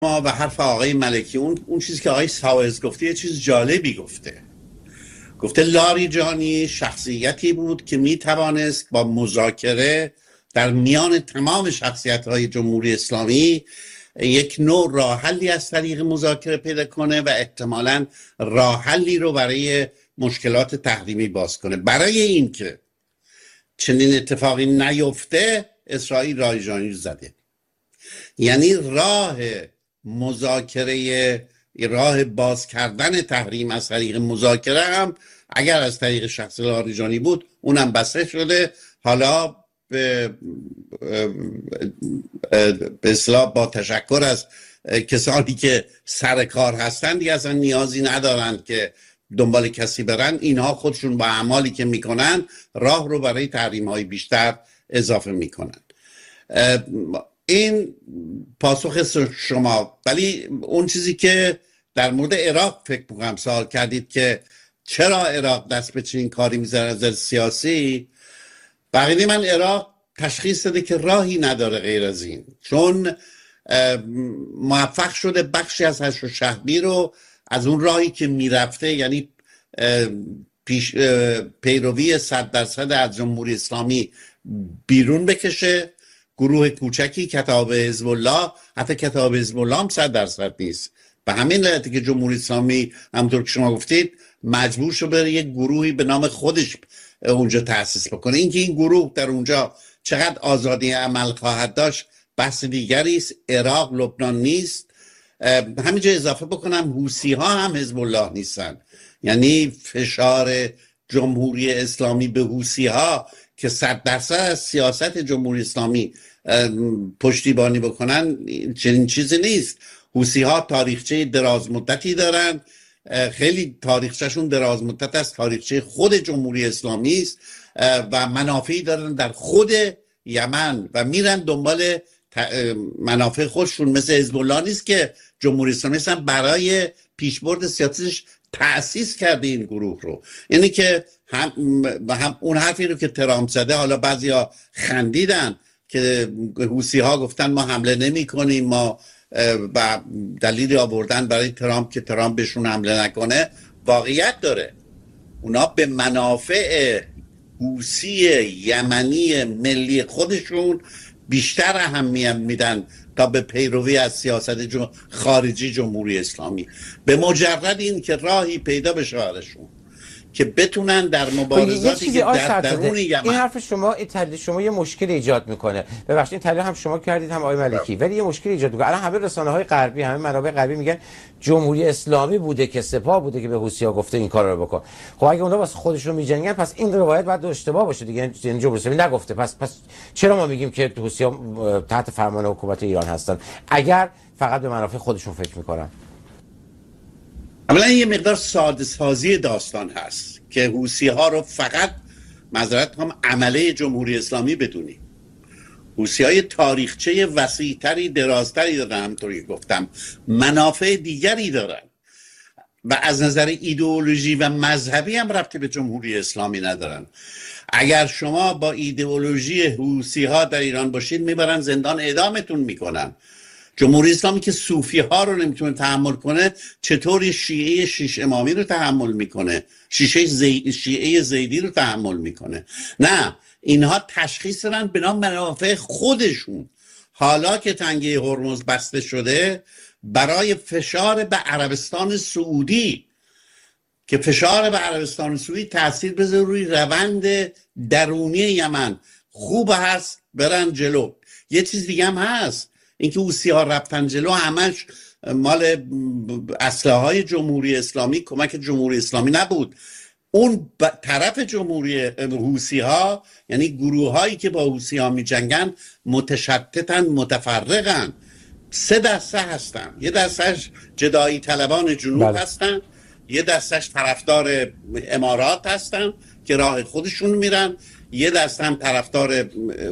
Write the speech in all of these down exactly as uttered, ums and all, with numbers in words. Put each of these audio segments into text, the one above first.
ما و حرف آقای ملکی، اون اون چیزی که آقای ساوز گفته یه چیز جالبی گفته. گفته لاریجانی شخصیتی بود که می توانست با مذاکره در میان تمام شخصیت‌های جمهوری اسلامی یک نوع راه حلی از طریق مذاکره پیدا کنه و احتمالاً راه حلی رو برای مشکلات تحریمی باز کنه. برای اینکه چنین اتفاقی نیفته اسرائیل لاریجانی رو زده. یعنی راه مذاکره، راه باز کردن تحریم از طریق مذاکره هم اگر از طریق شخص لاریجانی بود اونم بسته شده. حالا به به اصطلاح با تشکر از کسانی که سر کار هستند دیگه اصلا نیازی ندارند که دنبال کسی برن. اینها خودشون با اعمالی که میکنن راه رو برای تحریم های بیشتر اضافه میکنن. این پاسخ شما. ولی اون چیزی که در مورد عراق فکر میکنم سوال کردید که چرا عراق دست به چنین کاری میذاره از نظر سیاسی، بقیدی من عراق تشخیص داده که راهی نداره غیر از این، چون موفق شده بخشی از حشد و شهبی رو از اون راهی که میرفته، یعنی پیش پیروی صد درصد از جمهوری اسلامی بیرون بکشه. گروه کوچکی کتاب حزب الله، حتی کتاب حزب الله هم صد درصد نیست. به همین علتی که جمهوری اسلامی همونطور که شما گفتید مجبور شد بره یک گروهی به نام خودش اونجا تأسیس بکنه. اینکه این گروه در اونجا چقدر آزادی عمل خواهد داشت بحث دیگری است. عراق لبنان نیست. همینجا اضافه بکنم حوثی ها هم حزب الله نیستن. یعنی فشار جمهوری اسلامی به حوثی ها که صد درصد از سیاست جمهوری اسلامی پشتیبانی بکنن چنین چیزی نیست. حوثی ها تاریخچه دراز مدتی دارن، خیلی تاریخچهشون دراز مدت است، تاریخچه خود جمهوری اسلامی است و منافعی دارن در خود یمن و میرن دنبال منافع خودشون. مثل حزب الله نیست که جمهوری اسلامی هم برای پیشبرد سیاستش تأسیس کرده این گروه رو. یعنی که هم, هم اون حرفی رو که ترامپ زده، حالا بعضیا خندیدن که حوثی ها گفتن ما حمله نمی کنیم، ما و دلیلی آوردن برای ترامپ که ترامپ بهشون حمله نکنه. واقعیت داره اونا به منافع حوثی یمنی ملی خودشون بیشتر اهمیت میدن تا به پیروی از سیاست خارجی جمهوری اسلامی. به مجرد این که راهی پیدا بشه براشون که بتونن در مبارزاتی که در درون یمن. این حرف شما، این تحلیل شما یه مشکل ایجاد میکنه. ببخشید این تحلیل هم شما کردید هم آقای ملکی، ولی یه مشکل ایجاد میکنه. الان همه رسانه‌های غربی، همه منابع غربی میگن جمهوری اسلامی بوده که سپاه بوده که به حوثی‌ها گفته این کارا رو بکن. خب اگه اونها واسه خودشون میجنگن پس این روایت باید اشتباه باشه دیگه. یعنی جمهوری اسلامی نگفته. پس پس چرا ما میگیم که حوثی‌ها تحت فرمان حکومت ایران هستن اگر فقط به منافع خودشون فکر میکنن؟ اولا یه مقدار ساده سازی داستان هست که حوثی ها رو فقط معذرت هم عمله جمهوری اسلامی بدونیم. حوثی های تاریخچه وسیع‌تری درازتری دارن، همونطوری گفتم منافع دیگری دارن و از نظر ایدئولوژی و مذهبی هم ربطی به جمهوری اسلامی ندارن. اگر شما با ایدئولوژی حوثی ها در ایران باشید میبرن زندان اعدامتون میکنن. جمهوری اسلامی که صوفی ها رو نمیتونه تحمل کنه چطوری شیعه شیش امامی رو تحمل میکنه، شیشه زی... شیعه زیدی رو تحمل میکنه؟ نه، اینها تشخیص دارن به نام منافع خودشون. حالا که تنگه هرمز بسته شده برای فشار به عربستان سعودی که فشار به عربستان سعودی تاثیر بذاره روی روند درونی یمن، خوب هست برن جلو. یه چیز دیگه هم هست، اینکه حوثی ها رفتن جلو همش مال اسلحه های جمهوری اسلامی، کمک جمهوری اسلامی نبود. اون طرف جمهوری حوثی ها، یعنی گروه هایی که با حوثی ها می جنگن، متشتتن، متفرقن. سه دسته هستن. یه دستش جدایی طلبان جنوب بله. هستن، یه دستش طرفدار امارات هستن که راه خودشون میرن، یه دسته هم طرفدار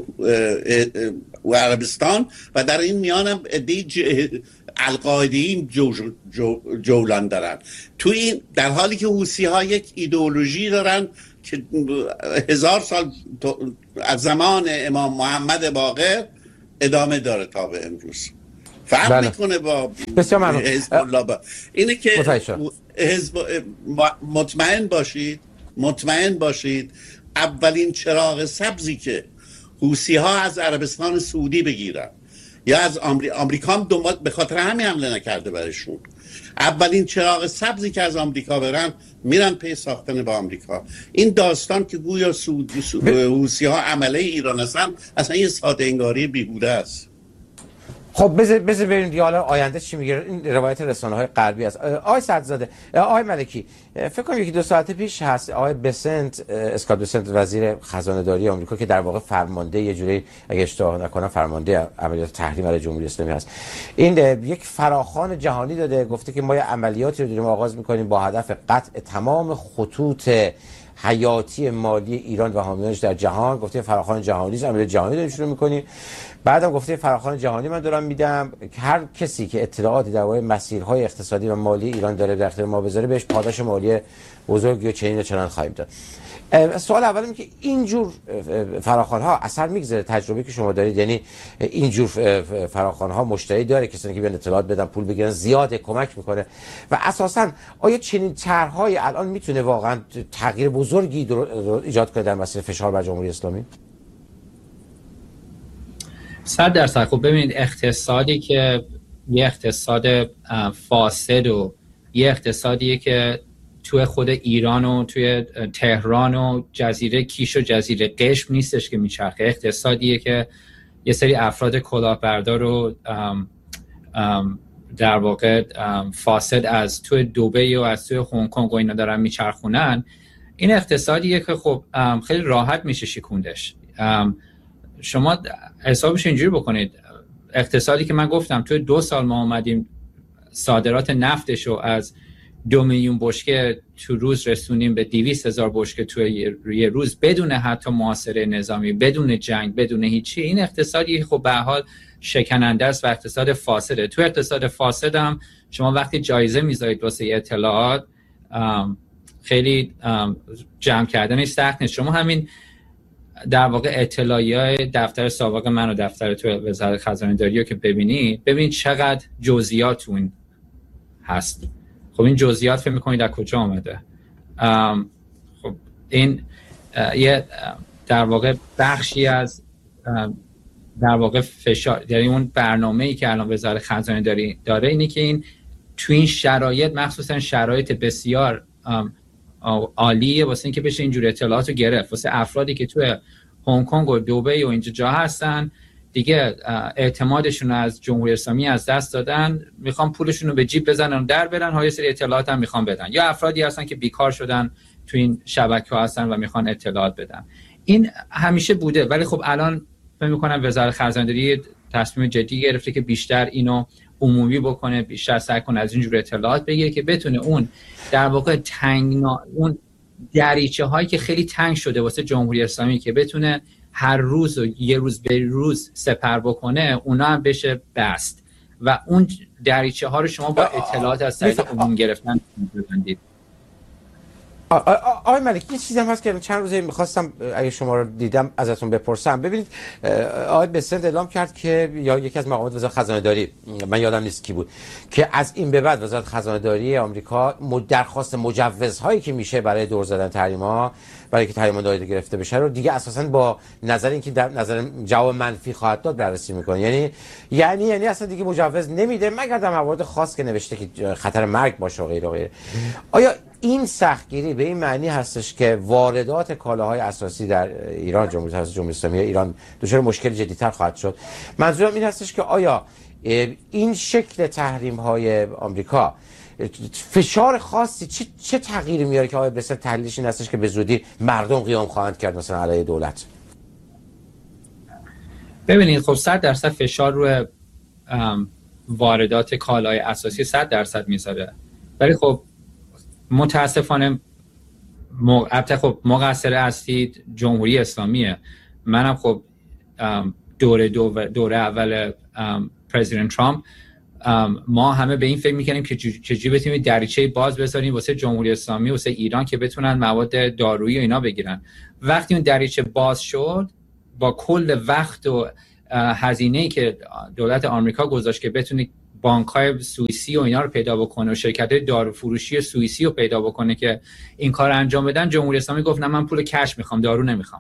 عربستان و در این میان هم القاعده‌ای جو جو جولان دارن. تو این در حالی که حوثی ها یک ایدئولوژی دارن که هزار سال از زمان امام محمد باقر ادامه داره تا به امروز فرق بله. میکنه با بسیار ممنون. حزب الله. با اینه که متوجه. حزب مطمئن باشید مطمئن باشید اولین چراغ سبزی که حوثی ها از عربستان سعودی بگیرن یا از آمری... آمریکا هم دنبال به خاطر همین حمله نکرده برشون، اولین چراغ سبزی که از آمریکا برن میرن پی ساختن با آمریکا. این داستان که گویا سعودی حوثی ها عمله ایران هستن اصلا یه ساده انگاری بیهوده است. خب بذار بذار ببینیم دیگه حالا آینده چی میگه. این روایت رسانه‌های غربی است. آقای صدرزاده، آقای ملکی، فکر کنم یکی دو ساعت پیش هست آقای بسنت، اسکات بسنت، وزیر خزانه‌داری آمریکا که در واقع فرمانده یه جوری اگه اشتباه نکنم فرمانده عملیات تحریم علیه جمهوری اسلامی هست، این یک فراخوان جهانی داده، گفته که ما یه عملیاتی رو داریم آغاز می‌کنیم با هدف قطع تمام خطوط حیاتی مالی ایران و حامیانش در جهان. گفته فراخوان جهانی است، عملیات جهانی داریم شروع می‌کنیم. بعدم گفته فراخوان جهانی من دارم میدم که هر کسی که اطلاعاتی درباره مسیرهای اقتصادی و مالی ایران داره در اختیار ما بذاره بهش پاداش مالی بزرگی و چنین و چنان خواهیم داد. سوال اول اینه که اینجور فراخوان‌ها اثر میگذاره؟ تجربه که شما دارید یعنی اینجور فراخوان‌ها مشتری داره، کسانی که بیان اطلاعات بدن پول بگیرن زیاده، کمک میکنه؟ و اساساً آیا چنین طرح‌های الان میتونه واقعا تغییر بزرگی ایجاد کنه در مسیر فشار بر جمهوری اسلامی؟ صد درصد. خب ببینید اقتصادی که یه اقتصاد فاسد و یه اقتصادیه که توی خود ایران و توی تهران و جزیره کیش و جزیره قشم نیستش که میچرخه. اقتصادیه که یه سری افراد کلاهبردار رو در واقع فاسد از توی دبی و از توی هنگ کنگ و اینا دارن میچرخونن. این اقتصادیه که خب خیلی راحت میشه شکوندش. شما حسابش اینجوری بکنید، اقتصادی که من گفتم توی دو سال ما اومدیم صادرات نفتش رو از دو میلیون بشکه تو روز رسونیم به دویست هزار بشکه توی یه روز بدون حتی محاصره نظامی، بدون جنگ، بدون هیچی. این اقتصادی خب به هر حال شکننده است و اقتصاد فاسده. تو اقتصاد فاسد هم شما وقتی جایزه میذارید واسه اطلاعات خیلی جمع کردنش سخت نیست. شما همین در واقع اطلاعیه‌های دفتر سابق من و دفتر تو وزارت خزانه‌داری رو که ببینید، ببین چقدر جزئیات اون هست. خب این جزئیات فکر می‌کنید از کجا آمده؟ خب این یه در واقع بخشی از در واقع فشار، یعنی اون برنامه‌ای که الان وزارت خزانه‌داری داره اینه که این تو این شرایط، مخصوصا شرایط بسیار عالیه واسه اینکه بشه اینجور اطلاعاتو گرفت. واسه افرادی که توی هنگ کنگ و دبی و اینجا جا هستن دیگه اعتمادشون از جمهوری اسلامی از دست دادن، میخوان پولشون رو به جیب بزنن و در برن، ها یه سری اطلاعات هم میخوان بدن. یا افرادی هستن که بیکار شدن تو این شبکه‌ها هستن و میخوان اطلاعات بدن. این همیشه بوده، ولی خب الان فکر می‌کنم وزارت خزانه‌داری تصمیم جدی گرفته که بیشتر اینو عمومی بکنه، بیشتر سعی کنه از اینجور اطلاعات بگیره که بتونه اون در واقع تنگنا اون دریچه هایی که خیلی تنگ شده واسه جمهوری اسلامی که بتونه هر روز و یه روز به روز سپر بکنه، اونا هم بشه بست و اون دریچه ها رو شما با اطلاعات از طریق عموم گرفتن ببندید. آقای ملکی یه چیزی هم هست که چند روزه میخواستم اگه شما رو دیدم ازتون بپرسم. ببینید آقای بسنت اعلام کرد که یا یکی از مقامات وزارت خزانه‌داری، من یادم نیست کی بود، که از این به بعد وزارت خزانه‌داری آمریکا درخواست مجوزهایی که میشه برای دور زدن تحریم‌ها، برای که تحریم‌ها دایره گرفته بشه رو دیگه اساساً با نظر اینکه در نظر جواب منفی خواهد داد بررسی میکنه. یعنی یعنی یعنی اصلا دیگه مجوز نمیده مگر در موارد خاص که نوشته که خطر مرگ باشه و غیره و غیره. آیا این سختگیری به این معنی هستش که واردات کالاهای اساسی در ایران جمهوری جمهوری اسلامی ایران دچار مشکل جدی‌تر خواهد شد؟ منظورم این هستش که آیا این شکل تحریم‌های آمریکا فشار خاصی چه چه تغییری میاره که آقای بسر تحلیلش این هستش که به زودی مردم قیام خواهند کرد مثلا علیه دولت؟ ببینید خب صد درصد فشار روی واردات کالای اساسی صد درصد میذاره، ولی خب متاسفانه البته خب مقصر اصلی جمهوری اسلامیه. منم خب دوره دو دوره اول پرزیدنت ترامپ ما همه به این فکر میکنیم که چجوری بتونیم دریچه باز بذاریم واسه جمهوری اسلامی واسه ایران که بتونن مواد دارویی و اینا بگیرن. وقتی اون دریچه باز شد با کل وقت و هزینه‌ای که دولت آمریکا گذاشت که بتونه بانک‌های سوئیسی و اینا رو پیدا بکنه و شرکت‌های داروفروشی سوئیسی رو پیدا بکنه که این کار انجام بدن، جمهوری اسلامی گفت نه من پول کش میخوام، دارو نمیخوام.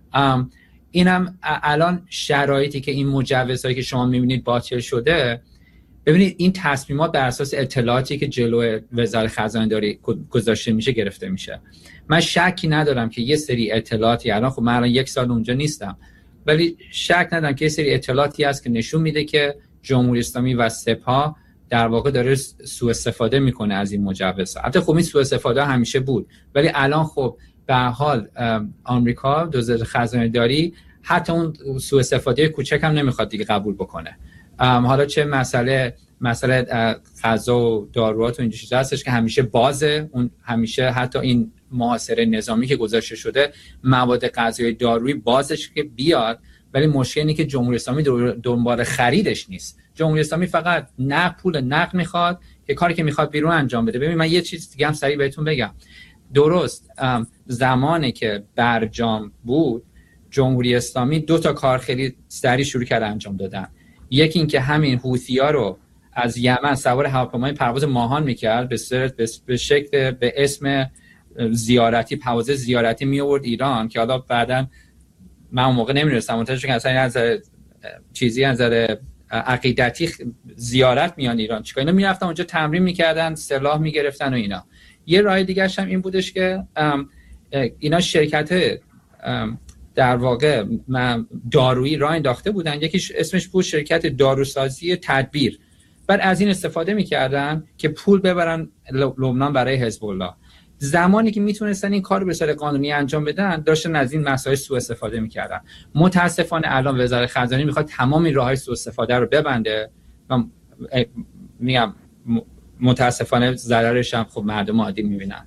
اینم الان شرایطی که این مجوزهایی که شما میبینید باطل شده، ببینید این تصمیمات بر اساس اطلاعاتی که جلوی وزارت خزانه‌داری گذاشته میشه گرفته میشه. من شکی ندارم که یه سری اطلاعاتی، الان خب من الان یک سال اونجا نیستم، ولی شک ندارم که یه سری اطلاعاتی هست که نشون میده که جمهوری اسلامی و سپاه در واقع داره سوء استفاده میکنه از این مجوزها. البته خب این سوء استفاده همیشه بود، ولی الان خب به حال آمریکا وزارت خزانه‌داری حتی اون سوء استفاده کوچک هم نمیخواد دیگه قبول بکنه. حالا چه مسئله مسئله غذا و داروات و این چیزا هستش که همیشه بازه، اون همیشه حتی این محاصره نظامی که گذاشته شده مواد غذایی دارویی بازش که بیاد، ولی مشکل اینه که جمهوری اسلامی دنبال خریدش نیست. جمهوری اسلامی فقط نقد پول نقد میخواد که کاری که میخواد بیرون انجام بده. ببین من یه چیز دیگه هم سریع بهتون بگم. درست زمانی که برجام بود، جمهوری اسلامی دو تا کار خیلی سریع شروع کرد انجام دادن. یکی این که همین حوثی‌ها رو از یمن سوار هواپیمای پرواز ماهان میکرد، به صورت به شکل به اسم زیارتی، پرواز زیارتی می آورد ایران، که حالا بعداً من اون موقع نمی‌دونستم منتظر که اصلا از نظر چیزی از نظر عقیدتی زیارت میان ایران چیکار، اینا میرفتن اونجا تمرین میکردن، سلاح میگرفتن و اینا. یه راه دیگه هم این بودش که اینا شرکت در واقع دارویی راه انداخته بودن، یکیش اسمش بود شرکت داروسازی تدبیر. بعد از این استفاده میکردن که پول ببرن لبنان برای حزب الله. زمانی که میتونستن این کار رو به صورت قانونی انجام بدن، داشتن از این مسائل سوء استفاده میکردن. متاسفانه الان وزارت خزانه میخواد تمام این راههای سوء استفاده رو ببنده و میگم متاسفانه ضررش هم خب مردم عادی میبینن.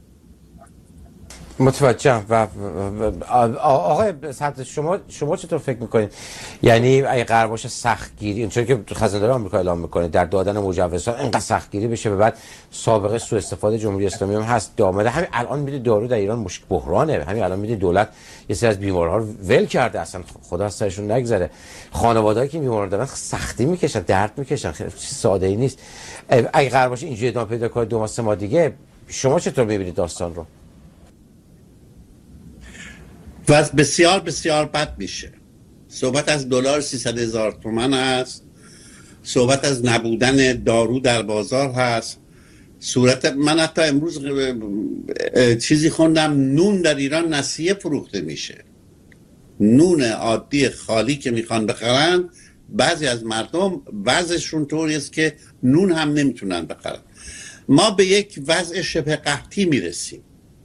متوجهم. و آقای سعد شما شما چطور فکر میکنید؟ یعنی اگه قرار باشه سختگیری، چون که خزانه‌داری آمریکا اعلام میکنه در دادن مجوزها اینقدر سختگیری بشه، به بعد سابقه سوء استفاده جمهوری اسلامی هم هست دامده. همین الان میده دارو در ایران مشکل بحرانه، همین الان میده دولت یه سری از بیمارها رو ول کرده، اصلا خدا از سرشون نگذره. خانواده‌ای که بیمار دارن سختی میکشن، درد میکشن، خیلی ساده ای نیست. اگه قرار باشه اینجوری ادامه پیدا کنه دو ماه سه ماه دیگه، شما چطور میبینید داستان رو؟ و بسیار بسیار بد میشه. صحبت از دلار سیصد هزار تومان هست، صحبت از نبودن دارو در بازار هست. صورت من حتی امروز چیزی خوندم نون در ایران نسیه فروخته میشه، نون عادی خالی که میخوان بخرن، بعضی از مردم وضعشون طوری است که نون هم نمیتونن بخرن. ما به یک وضع شبه قحطی میرسیم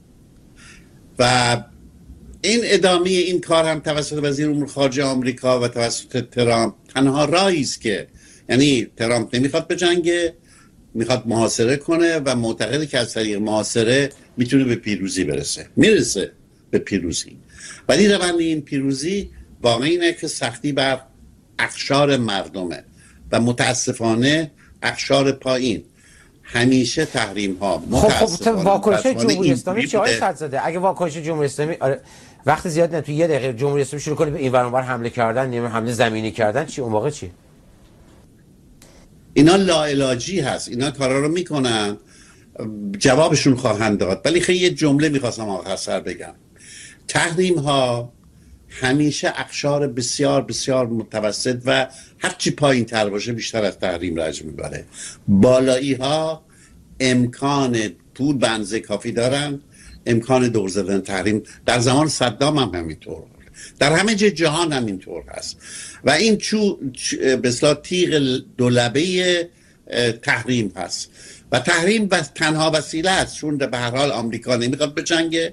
و این ادامه این کار هم توسط وزیر امور خارجه آمریکا و توسط ترامپ تنها راهی است که، یعنی ترامپ نمیخواد بجنگه، میخواد محاصره کنه و معتقده که از طریق محاصره میتونه به پیروزی برسه. میرسه به پیروزی، ولی روند این پیروزی واقعا اینه که سختی بر اقشار مردمه و متاسفانه اقشار پایین همیشه تحریم ها متاسفانه. خب واکنش جمهوری اسلامی چه آقای صدزاده؟ اگه واکنش جمهوری اسلامی آره وقت زیاد نه، تو یه دقیقه جمهوری اسلامی شروع کنه به این ور اون ور حمله کردن، نیمه حمله زمینی کردن، چی اون موقع چی؟ اینا لاعلاجی هست، اینا کارا رو میکنن، جوابشون خواهند داد. ولی خیلی یه جمله میخواستم آخر سر بگم. تحریم ها همیشه اقشار بسیار بسیار متوسط و هرچی پایین تر باشه بیشتر از تحریم رنج میبره. بالایی ها امکان پول به اندازه کافی دارن، امکان دور زدن تحریم. در زمان صدام هم همینطور، در همه جای جهان همینطور هست و این چو به اصطلاح تیغ دولبه تحریم هست و تحریم بس تنها وسیله است، چون به هر حال آمریکا نمیخواد به جنگ،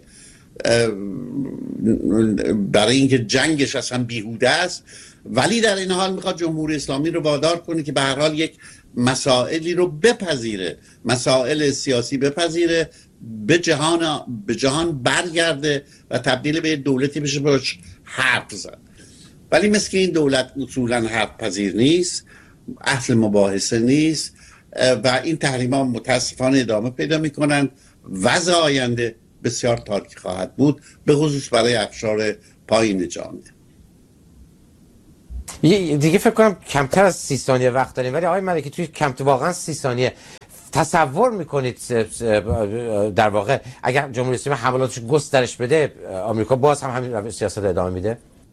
برای اینکه جنگش اصلا بیهوده است، ولی در این حال میخواد جمهوری اسلامی رو وادار کنه که به هر حال یک مسائلی رو بپذیره، مسائل سیاسی بپذیره، به جهان به جهان برگرده و تبدیل به دولتی بشه باش حرف زد. ولی مثل که این دولت اصولا حرف پذیر نیست، اصل مباحثه نیست و این تحریم‌ها متاسفانه ادامه پیدا میکنن. وضع آینده بسیار تاریک خواهد بود، به خصوص برای اقشار پایین جامعه. دیگه فکر کنم کمتر از سی ثانیه وقت داریم، ولی آقای ملکی توی کم واقعا سی ثانیه تصور میکنید در واقع اگر جمهوری اسلامی حملاتش گسترش بده آمریکا باز هم همین سیاست ادامه میده؟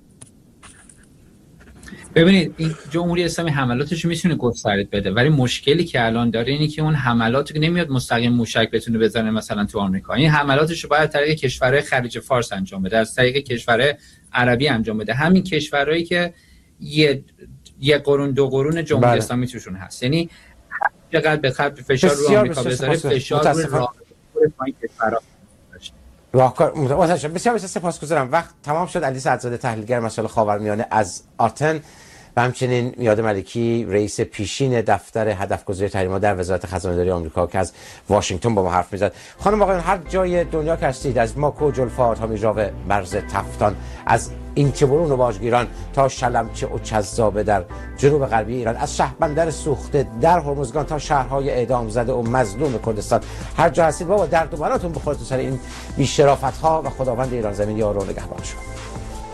ببینید این جمهوری اسلامی حملاتش میتونه گسترش بده، ولی مشکلی که الان داره اینه که اون حملات که نمیاد مستقیم موشک بتونه بزنه مثلا تو آمریکا. این حملاتش رو باید طریق کشورهای خلیج فارس انجام بده، از طریق کشورهای عربی انجام بده، همین کشورهایی که یه یه قرون دو قرون جمهوری بله. اسلامی توشون هست. یعنی چقدر به خط فشار رو آمریکا بذاره، فشار رو راه این کشورها راهکار متاسفم. بسیار بسیار سپاسگزارم. وقت تمام شد. علی سعدزاده تحلیلگر مسائل خاورمیانه از آتن و همچنین میاد ملکی رئیس پیشین دفتر هدفگذاری تحریم‌ها در وزارت خزانه‌داری آمریکا که از واشنگتن با ما حرف میزد. خانم آقایان هر جای دنیا که هستید، از ماکو جلفا تا میراو مرز تفتان، از اینچه برون و باجگیران تا شلمچه و چذابه در جنوب غربی ایران، از شهربندر سوخته در هرمزگان تا شهرهای اعدام زده و مظلوم کردستان، هر جا هستید بابا درد و بلاتون بخوره تو سر این بی‌شرافت‌ها و خداوند ایران زمین یار و نگهبان شما.